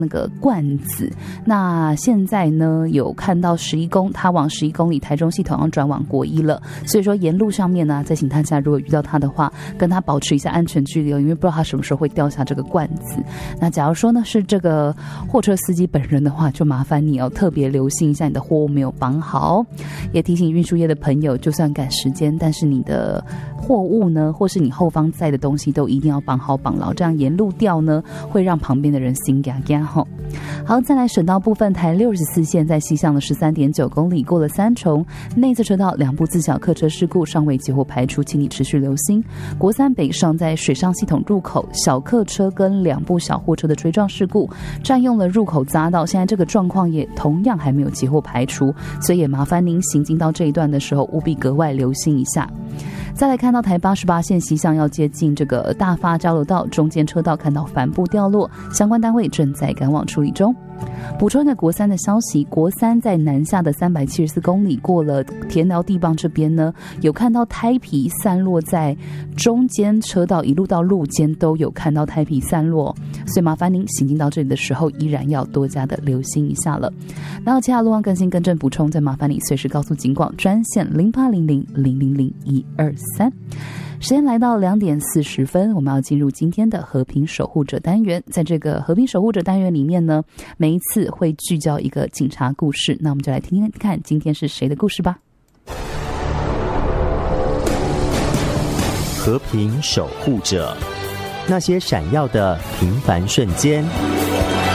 那个罐子。那现在呢有看到11公，他往11公里台中系统要转往国一了，所以说沿路上面呢，再请大家如果遇到他的话，跟他保持一下安全距离，因为不知道他什么时候会掉下这个罐子。那假如说呢是这个货车司机本人的话，就麻烦你要特别留心一下你的货物没有绑好。也提醒运输业的朋友，就算赶时间，但是你的货物呢，或是你后方载的东西都一定要绑好绑牢，这样沿路掉呢会让旁边的人心嘎嘎吼。好，再来省道部分，台64线在西向的 13.9 公里过了三重，内侧车道2部自小客车事故尚未结果排除，请你持续留心。国三北上在水上系统入口小客车跟2部小货车的追撞事故，占用了入口匝道，现在这个状况也同样还没有结果排除，所以也麻烦您行经到这一段的时候务必格外留心一下。再来看到台88线西向要接近这个大发交流道中间车道看到帆布掉落，相关单位正在赶往处理中。补充一个国三的消息，国三在南下的374公里过了田寮地磅这边呢，有看到胎皮散落在中间车道，一路到路肩都有看到胎皮散落，所以麻烦您行进到这里的时候依然要多加的留心一下了。然后其他路况更新更正补充，再麻烦你随时告诉警广专线0800000123。时间来到2点40分，我们要进入今天的和平守护者单元。在这个和平守护者单元里面呢，每一次会聚焦一个警察故事，那我们就来听听看今天是谁的故事吧。 和平守护者，那些闪耀的平凡瞬间。